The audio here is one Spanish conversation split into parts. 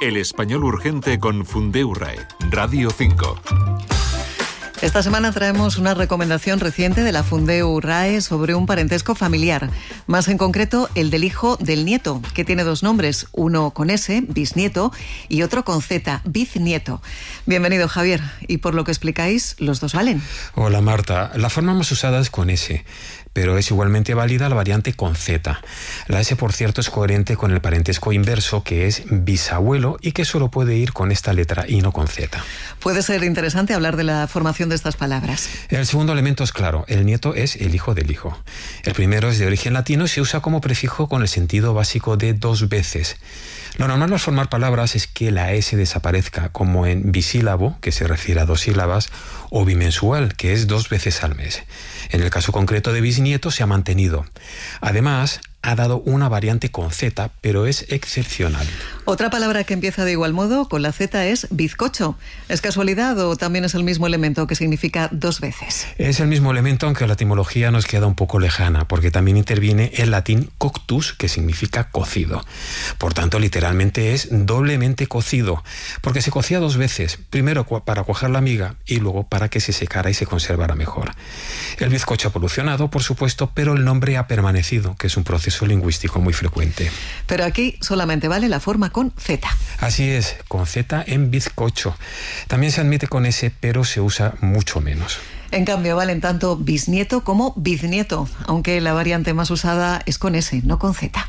El español urgente con Fundeu RAE, Radio 5. Esta semana traemos una recomendación reciente de la Fundeu RAE sobre un parentesco familiar, más en concreto el del hijo del nieto, que tiene dos nombres, uno con S, bisnieto, y otro con Z, biznieto. Bienvenido, Javier, y por lo que explicáis, los dos valen. Hola, Marta. La forma más usada es con S, pero es igualmente válida la variante con Z. La S, por cierto, es coherente con el parentesco inverso, que es bisabuelo, y que solo puede ir con esta letra y no con Z. Puede ser interesante hablar de la formación de estas palabras. El segundo elemento es claro, el nieto es el hijo del hijo. El primero es de origen latino y se usa como prefijo con el sentido básico de dos veces. Lo normal al formar palabras es que la S desaparezca, como en bisílabo, que se refiere a dos sílabas, o bimensual, que es 2 veces al mes. En el caso concreto de bisnieto se ha mantenido. Además, ha dado una variante con Z, pero es excepcional. Otra palabra que empieza de igual modo con la Z es bizcocho. ¿Es casualidad o también es el mismo elemento que significa 2 veces? Es el mismo elemento, aunque la etimología nos queda un poco lejana, porque también interviene el latín coctus, que significa cocido. Por tanto, literalmente es doblemente cocido, porque se cocía 2 veces, primero para cuajar la miga y luego para que se secara y se conservara mejor. El bizcocho ha evolucionado, por supuesto, pero el nombre ha permanecido, que es un proceso lingüístico muy frecuente. Pero aquí solamente vale la forma con Z. Así es, con Z en bizcocho. También se admite con S, pero se usa mucho menos. En cambio, valen tanto bisnieto como biznieto, aunque la variante más usada es con S, no con Z.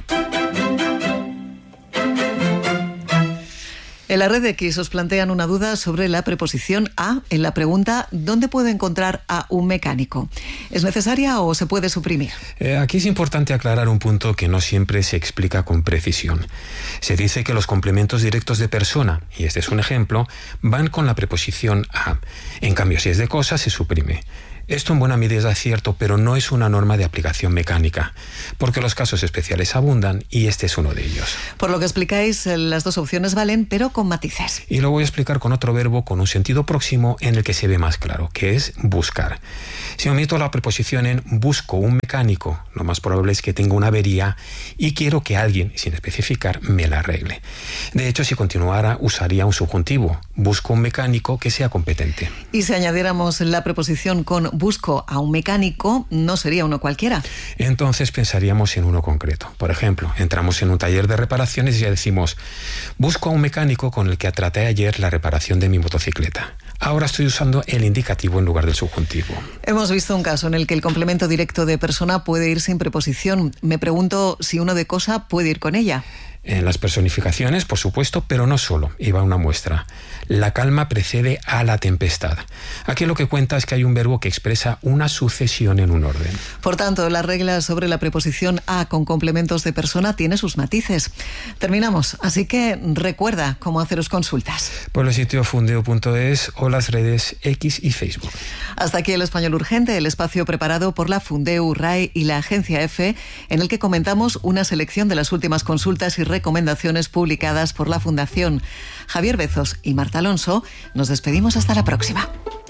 En la red X os plantean una duda sobre la preposición a en la pregunta ¿dónde puedo encontrar a un mecánico? ¿Es necesaria o se puede suprimir? Aquí es importante aclarar un punto que no siempre se explica con precisión. Se dice que los complementos directos de persona, y este es un ejemplo, van con la preposición a. En cambio, si es de cosa, se suprime. Esto en buena medida es cierto, pero no es una norma de aplicación mecánica, porque los casos especiales abundan y este es uno de ellos. Por lo que explicáis, las dos opciones valen, pero con matices. Y lo voy a explicar con otro verbo con un sentido próximo en el que se ve más claro, que es buscar. Si omito la preposición en busco un mecánico, lo más probable es que tenga una avería y quiero que alguien, sin especificar, me la arregle. De hecho, si continuara, usaría un subjuntivo. Busco un mecánico que sea competente. Y si añadiéramos la preposición con busco a un mecánico, no sería uno cualquiera. Entonces pensaríamos en uno concreto. Por ejemplo, entramos en un taller de reparaciones y ya decimos, busco a un mecánico con el que traté ayer la reparación de mi motocicleta. Ahora estoy usando el indicativo en lugar del subjuntivo. Hemos visto un caso en el que el complemento directo de persona puede ir sin preposición. Me pregunto si uno de cosa puede ir con ella. En las personificaciones, por supuesto, pero no solo. Y va una muestra. La calma precede a la tempestad. Aquí lo que cuenta es que hay un verbo que expresa una sucesión en un orden. Por tanto, la regla sobre la preposición a con complementos de persona tiene sus matices. Terminamos, así que recuerda cómo haceros consultas. Por el sitio fundeu.es o las redes X y Facebook. Hasta aquí el Español Urgente, el espacio preparado por la Fundeu RAE y la Agencia EFE, en el que comentamos una selección de las últimas consultas y recomendaciones publicadas por la Fundación. Javier Bezos y Marta Alonso, nos despedimos hasta la próxima.